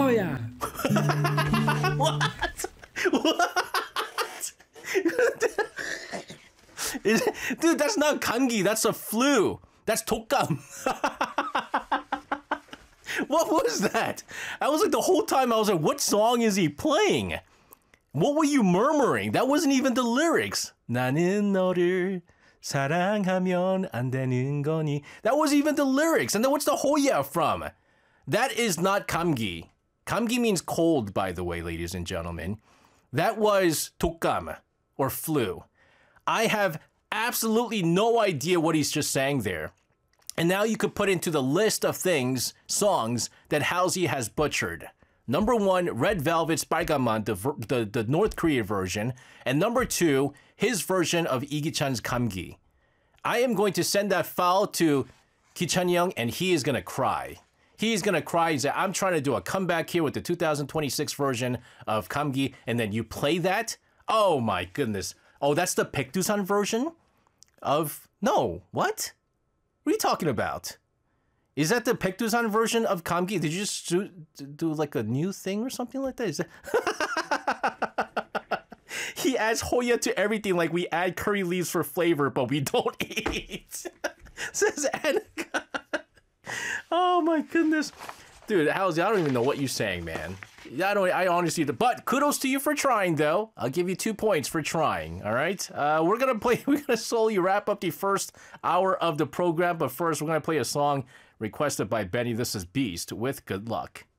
Hoya. What? Dude, that's not 감기. That's a flu. That's 독감. What was that? I was like, the whole time I was like, what song is he playing? What were you murmuring? That wasn't even the lyrics. 나는 너를 사랑하면 안 되는 거니. That wasn't even the lyrics. And then what's the Hoya from? That is not 감기. 감기 means cold, by the way, ladies and gentlemen. That was 독감, or flu. I have absolutely no idea what he's just saying there. And now you could put into the list of songs that Halsey has butchered. Number 1, Red Velvet's 빨간맛, the North Korea version. And number 2, his version of 이기찬's 감기. I am going to send that file to Ki-chan Young, and he is going to cry. He's going to cry. He's like, I'm trying to do a comeback here with the 2026 version of 감기, and then you play that? Oh my goodness. Oh, that's the 백두산 version of... No, what? What are you talking about? Is that the 백두산 version of 감기? Did you just do like a new thing or something like that? Is that... He adds Hoya to everything like we add curry leaves for flavor, but we don't eat. Says Annika. Oh my goodness. Dude, Halsey, I don't even know what you're saying, man. I honestly, but kudos to you for trying, though. I'll give you 2 points for trying. All right. We're gonna slowly wrap up the first hour of the program, but first we're gonna play a song requested by Benny. This is Beast with Good Luck.